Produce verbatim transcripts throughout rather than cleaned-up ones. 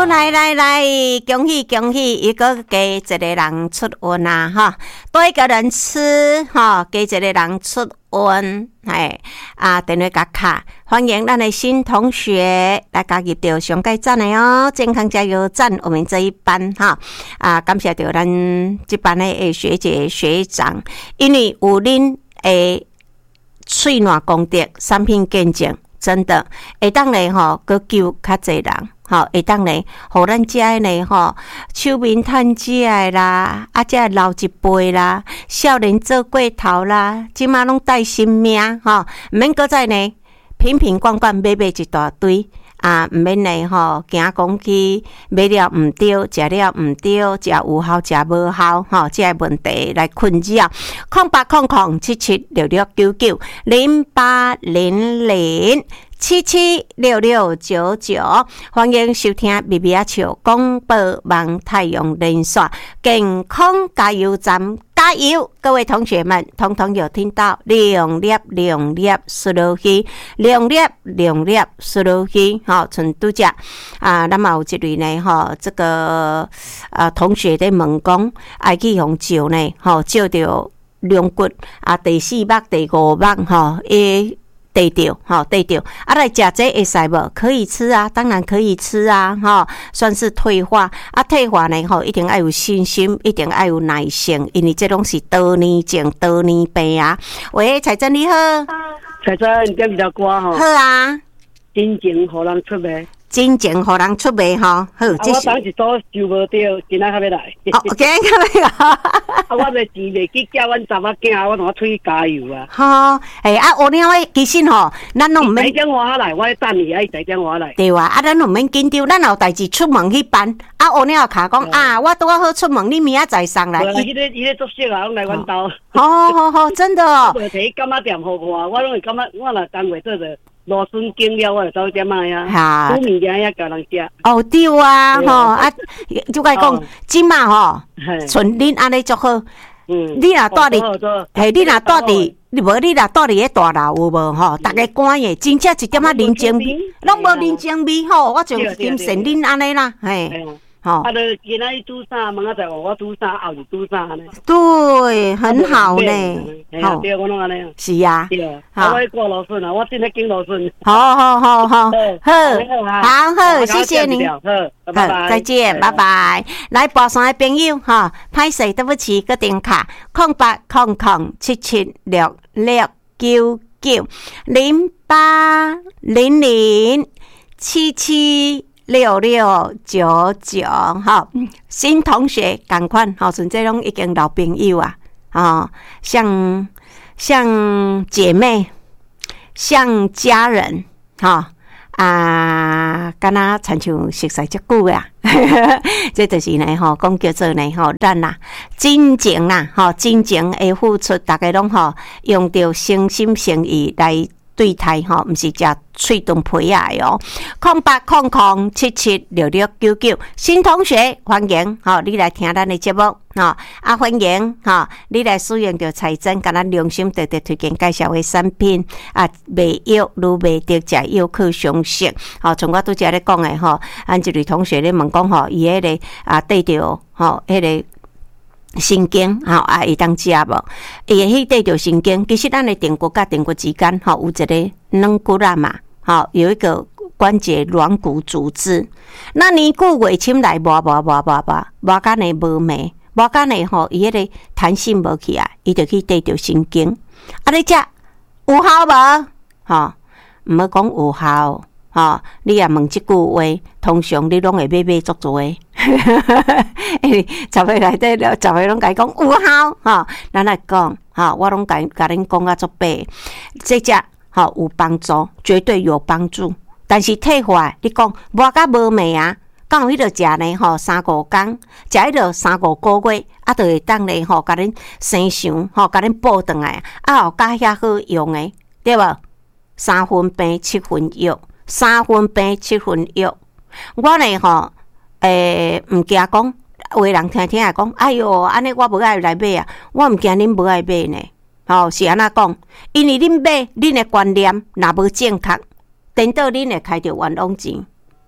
好，来来来，恭喜恭喜，一个给一个人出运啊哈，多一个人吃哈，给一个人出运，哎啊，电话卡卡，欢迎咱的新同学来加入到上届站的哦，健康加油站，我们这一班哈啊，感谢到咱这班的学姐学长，因为有恁的喙暖功德，产品见证。真的，会当咧吼，佮救较侪人，吼，会当咧，互咱遮诶咧吼，手面趁食诶啦，啊，遮老一辈啦，少年做过头啦，即马拢带性命，吼，毋免搁再呢，瓶瓶罐罐买买一大堆。啊，毋免咧吼，惊讲去买了毋对，食了毋对，食有效，食无效，吼，即个问题来困扰。空八空空七七六六九九零八零零七七六六九九，欢迎收听 B B 阿笑广播网太阳连线健康加油站。加油！各位同学们，统统有听到两粒两粒输落去，两粒两粒输落去，好，像拄只啊，咱嘛有一类呢，吼，这个啊同学在问讲，爱去用照呢，吼，照着龙骨啊，第四目、第五目，吼，诶。对着，吼对着，啊来食这会使无？可以吃啊，当然可以吃啊，吼，算是退化。啊，退化呢，吼，一定要有信心，一定要有耐性，因为这拢是多年症、多年病啊。喂，彩珍你好， 彩珍，你点比较歌吼？ 好啊， 真情互人出卖。 真情互人出卖吼，好， 这是、啊、我当一组收无到，今仔较要来。 哦，今仔较要来。 啊，我袂钱袂去叫阮查某囝，我同我出去加油啊。 好，诶，啊，学了诶，其实吼，咱拢毋免。 第电话来，我等你，爱第电话来。 对啊，啊，咱拢毋免紧张，咱有代志出门去办。啊，学了卡讲啊，我拄啊好出门，你明仔载送来。 伊迄个迄个作息啊，拢来阮兜。 好好好，真的哦。 我袂摕干仔店互我，我拢会感觉我若单位做着。螺笋经了，我就走点卖啊！煮物件也教人食。哦， 对啊，吼啊，就该讲，即马吼，像恁安尼足好。嗯，你若住伫，嘿，你若住伫，你无你若住伫迄大楼有无吼？逐个关诶，真正一点仔人情味，拢无人情味吼。我就欣赏恁安尼啦，嘿。 好，啊，就今仔日煮啥，明仔载我煮啥，后日煮啥呢？ 对，很好呢。 好，对，我拢安尼。 是呀。 对，好，我挂螺笋啊，我正在经螺笋。 好好好好，好，好好，谢谢您。好，拜拜，再见，拜拜。来，跋山的朋友哈，歹势，对不起，个电卡空八空空七七六六九九零八零零七七。六六九九，好，新同学赶快，好，像这种已经老朋友啊，啊，像像姐妹，像家人，哈啊，敢若亲像熟悉足久啊，这就是呢，吼，讲叫做呢，吼，咱呐，真情啦，吼，真情的付出，大家拢吼用着诚心诚意来。对待吼，毋是食喙顿皮啊哦，空八空空七七六六九九，新同学欢迎吼，你来听咱的节目吼，啊欢迎吼，你来使用着彩珍，甲咱良心特特推荐介绍的产品啊，袂药愈袂得食药可相信吼，像我拄则咧讲的吼，咱一位同学咧问讲吼，伊迄个啊对着吼迄个。神经吼啊，会当食无？伊迄块着神经，其实咱的髌骨甲髌骨之间吼有一个软骨啊嘛，吼有一个关节软骨组织。那年久月深来磨磨磨磨磨，磨干呢无寐，磨干呢吼伊迄个弹性无起来，伊就去对着神经。啊，你食有效无？吼，毋好讲有效。吼，你也问即句话，通常你拢会买买足多诶。十岁内底了，十岁拢甲伊讲有效，吼，咱来讲，吼，我拢甲甲恁讲啊足白，这只吼有帮助，绝对有帮助。但是退化，你讲无甲无寐啊，敢有迄个食呢？吼，三五工，食迄个三五个月，啊，就会当咧吼，甲恁生想，吼，甲恁补转来，啊，有加遐好用诶，对无？三分病七分药。三分病七分药，我呢吼，诶、欸，毋惊讲，有人听听也讲，哎哟，安尼我无爱来买啊，我毋惊恁无爱买呢，吼、哦、是安那讲，因为恁买，恁的观念若无正确，等到恁会开着冤枉钱，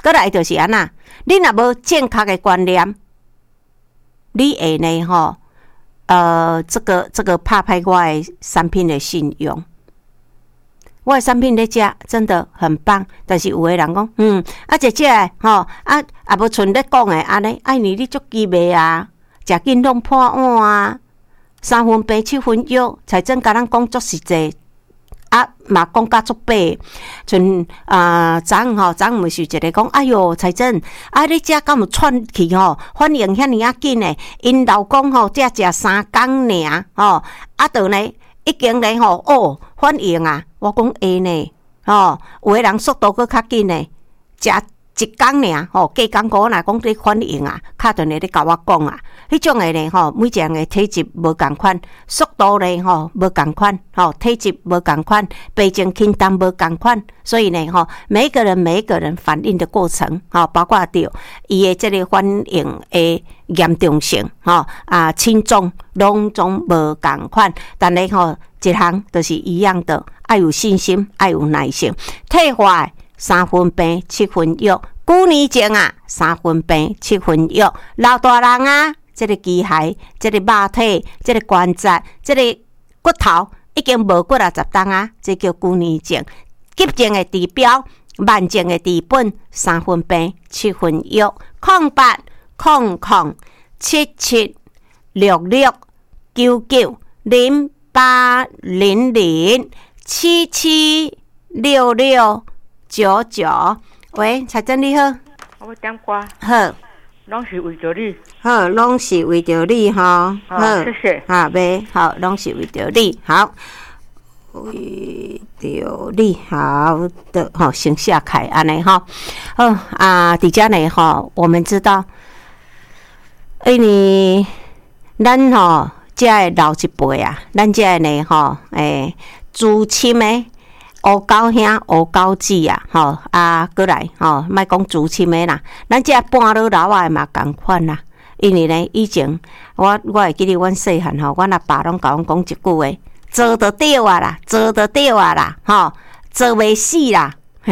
过来就是安那，你若无正确的观念，你会呢吼，呃，这个这个拍歹我的产品的信用。我的产品咧食真的很棒，但是有的人讲，嗯，啊姐姐吼，啊啊无像咧讲的安尼，爱你你足鸡卖啊，食紧拢破碗啊，三分病七分药，才真甲咱讲足实际，啊嘛讲甲足白，像啊昨昏吼，昨昏是一个讲，哎哟，才真，啊你遮敢有喘气吼，反应遐尼啊紧诶，因老公吼才食三工尔吼，啊倒呢已经咧吼哦反应啊。我讲会呢，吼，有诶人速度搁较紧呢，食一工尔，吼，几工个若讲你反应啊，敲断咧咧甲我讲啊，迄种诶呢，吼，每一个人诶体质无共款，速度咧吼无共款，吼，体质无共款，病情轻重无共款，所以呢，吼，每一个人每一个人反应的过程，吼，包括着伊诶即个反应诶严重性，吼啊轻重拢总无共款，但咧吼一项就是一样的。爱有信心，爱有耐性。退化三分病七分药，久年前啊，三分病七分药。老大人啊，这个机械、这个肉体、这个关节、这个骨头已经无骨啊十档啊，这叫久年前。急症的治标，慢症的治本，三分病七分药。空八空空七七六六九九零八零零。七七六六九九，喂，彩珍你好， 我点歌， 好， 拢是为着你， 好，拢是为着你哈， 好，谢谢， 好呗，好，拢是为着你，好，为着你，好的，好，先下开安尼哈，好啊，伫遮呢哈，我们知道，因为咱吼，遮的老一辈啊，咱遮呢吼，诶。资深的乌狗兄、乌狗姊啊，吼啊，过来吼，莫讲资深的啦，咱这半老老啊嘛共款啦。因为呢，以前我我会记得阮细汉吼，阮阿爸拢甲阮讲一句话：做得到啊啦，做得到啊啦，吼，做袂死啦。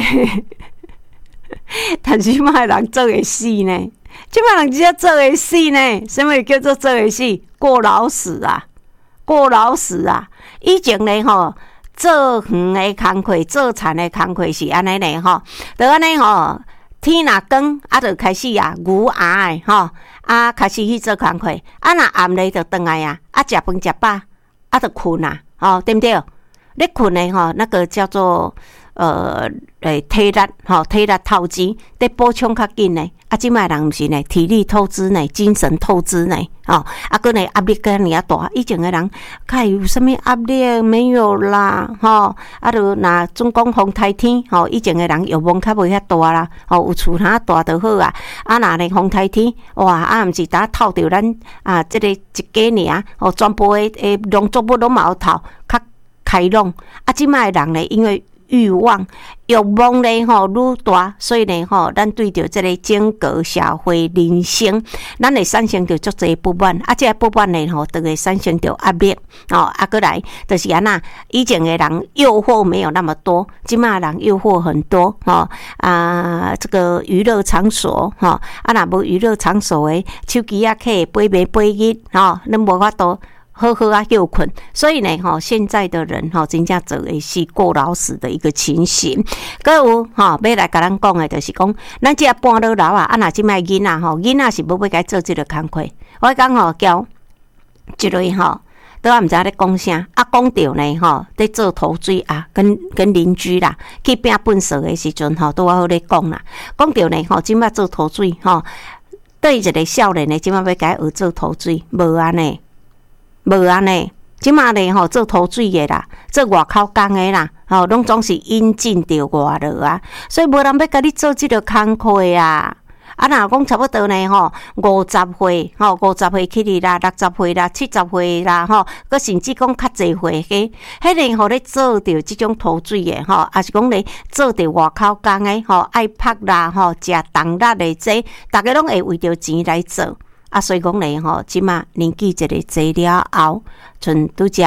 但是即摆人做会死呢？即摆人只要做会死呢？什么叫做做会死？过劳死啊，过劳死啊！以前呢吼。做园的工课，做田的工课是安尼呢吼，就安尼吼，天若光啊，就开始啊，牛鸭的吼，啊开始去做工课，啊若暗咧就转来啊，啊食饭食饱，啊就困啊，吼对不对？你困的吼，那个叫做呃诶体力吼，体力透支，得补充较紧呢。啊，即摆人毋是呢，体力透支呢，精神透支呢，哦，啊，搁呢压力搁尔啊大。以前诶人，看有啥物压力没有啦，吼、哦，啊，就若总讲风台天，吼、哦，以前诶人欲望较袂遐大啦，吼、哦，有厝哪大就好啊。啊，若呢风台天，哇，啊，毋是呾透着咱啊，即、这个一家尔，哦，全部诶诶农作物拢嘛有透，较开朗。啊，即摆诶人呢，因为欲望欲望咧吼愈大，所以呢吼，咱对着即个整个社会人生，咱会产生着足侪不满，啊，即个不满呢吼，就会产生着压力，哦，啊，过来就是安那，以前的人诱惑没有那么多，今麦人诱惑很多，吼、哦、啊，这个娱乐场所，吼、哦、啊，若无娱乐场所诶，手机啊可以飞暝飞日，吼，恁无法度。好好啊，又困，所以呢，哈，现在的人哈，真正做的是过劳死的一个情形。搁有哈，要来甲咱讲的，就是讲，咱这半老老啊，啊，若即摆囡仔吼，囡仔是要要该做这个工课。我讲吼，交一类吼，都啊毋知咧讲啥，啊，讲着呢吼，在做头水啊，跟跟邻居啦，去拼粪扫的时阵吼，都我好咧讲啦，讲着呢吼，即摆做头水吼，对一个少年的，即摆要该学做头水，无安尼。无安尼，即马咧吼做土水的啦，做外口工的啦，吼拢总是引进着外劳啊，所以无人要甲你做即个工课啊。啊，若讲差不多呢吼，五十岁吼，五十岁起哩啦，六十岁啦，七十岁啦，吼，佮甚至讲较济岁个，迄个吼咧做着即种土水的吼，也是讲咧做着外口工的吼，爱拍啦吼，食重力的这，大家拢会为着钱来做。啊，所以讲咧吼，即马年纪一个坐了后，像拄只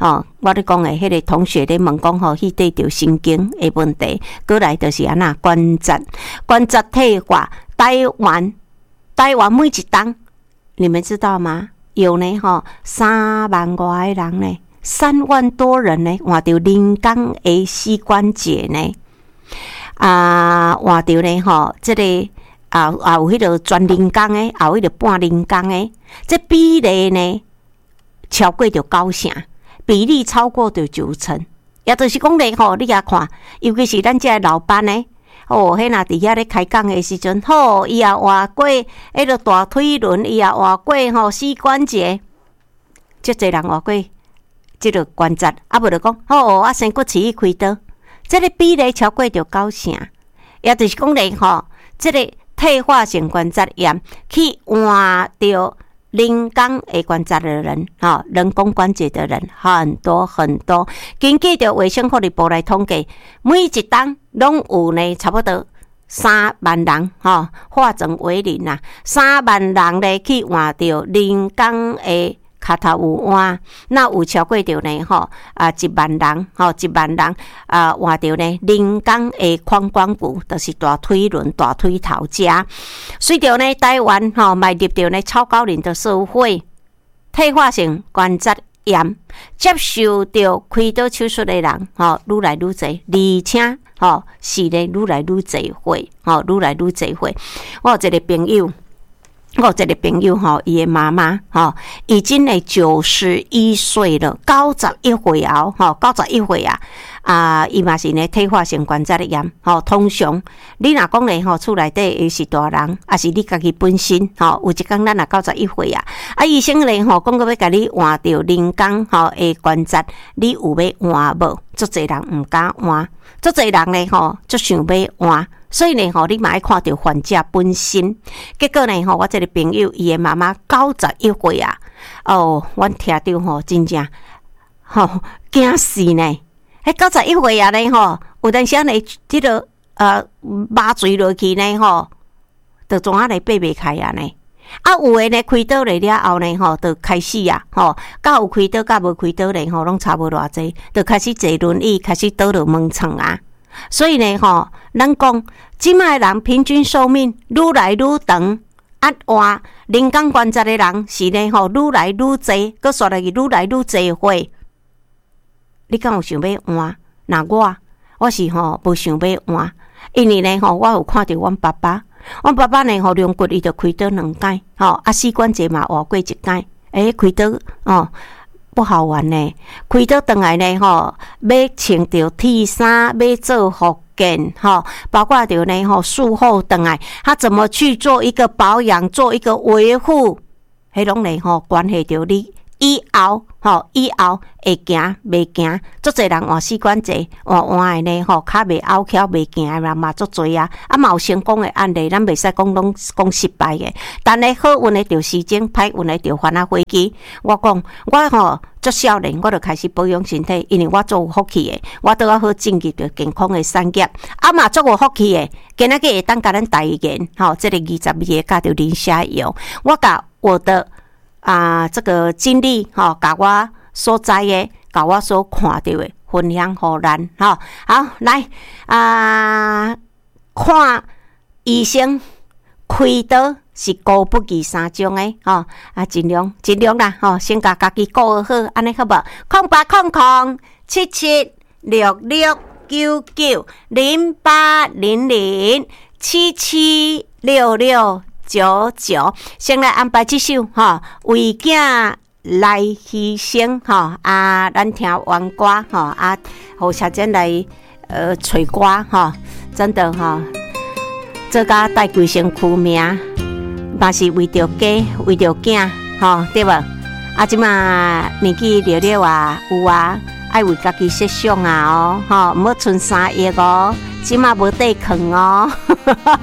吼，我咧讲诶，迄个同学咧问讲吼，迄块着神经诶问题，过来就是安那关节关节退化。台湾台湾每一档，你们知道吗？有呢吼，三万外个人呢，三万多人呢，患着人工诶膝关节呢，啊，患着呢吼，即、這个啊啊有迄个全人工诶，也有迄个半人工诶，这比例呢超过着九成。比例超过着九成，也就是讲咧吼，你遐看，尤其是咱这老板呢，哦，迄若伫遐咧开讲的时阵，吼，伊也换过迄个大腿轮，伊也换过吼膝关节，足侪人换过即个关节，啊无就讲，吼，我生骨刺开刀，即个比例超过着九成，也就是讲咧吼，即个退化性关节炎去换着。人工诶关节的人，哈，人工关节的人很多很多。根据着卫生福利部来统计，每一档拢有呢，差不多三万人，哈，化整为零啊，三万人咧去换着人工诶骹头有换，那有超过着呢，吼啊一万人，吼一万人啊换着呢人工诶髋关节，就是大腿轮、大腿头遮。随着呢台湾吼迈入着呢超高龄的社会，退化性关节炎接受着开刀手术的人，吼愈来愈侪，而且吼是呢愈来愈侪岁，吼愈来愈侪岁。我有一个朋友。我有一个朋友吼，伊的妈妈吼已经呢九十一岁了，九十一岁后吼，九十一岁啊啊，伊嘛是呢退化性关节炎吼。通常你若讲咧吼，厝内底伊是大人，还是你家己本身吼，有一天咱若九十一岁啊，啊医生咧吼讲过要甲你换着人工吼诶关节，你有要换无？足侪人毋敢换，足侪人咧吼，足想要换。所以呢，吼，你嘛爱看到患者本身。结果呢，吼，我这个朋友伊的妈妈九十一岁啊，哦，我听到吼，真正吼惊死呢！迄九十一岁啊呢，吼，有当时呢，即、這個呃麻醉落去呢，吼，就怎啊来爬袂开啊呢？啊，有诶呢，开刀了了后呢，吼，就开始啊，吼，甲有开刀，甲无开刀呢，吼，拢差无偌济，就开始坐轮椅，开始倒落门床啊。所以呢，吼，咱讲，即卖人平均寿命愈来愈长，啊，换人工关节的人是呢，吼，愈来愈多，佮刷落去愈来愈多岁。你敢有想要换？那我，我是吼无想要换，因为呢，吼，我有看到阮爸爸，阮爸爸呢，吼，两骨伊就开刀两摆，吼，啊，膝关节嘛换过一摆，诶，开刀哦。不好玩呢，开刀回来呢吼，要穿着替衫，要做复健吼，包括着呢吼术后回来，他怎么去做一个保养，做一个维护，迄拢呢吼关系着你以后吼以后会行袂行，足侪人换膝关节，换换的呢吼骹袂拗翘袂行的人嘛足侪啊，啊嘛有成功的案例，咱袂使讲拢讲失败的，但呢好运的着时间，歹运的着翻啊飞机。我讲我吼足少年，我就开始保养身体，因为我足有福气的，我都要好进入着健康的产业，啊嘛足有福气的，今仔日会当甲咱代言吼，这个二十二个加着林虾油，我甲我的。啊，这个经历吼，甲我所知的，甲我所看到的，分享互咱吼。好，来啊，看医生开刀是顾不及三种的吼，啊，尽量尽量啦吼，先甲家己顾好，安尼好无？空八空空七七六六九九零八零零七七六六。九九，先来安排这首哈，为囝来牺牲哈啊！咱听完歌哈啊，侯小姐来呃吹歌哈，真的哈，这个带规身躯命，嘛是为着家，为着囝哈，对无？啊，即嘛年纪了了啊，有啊，爱为家己设想啊哦，哈，唔好剩三亿哦，即嘛无地坑哦。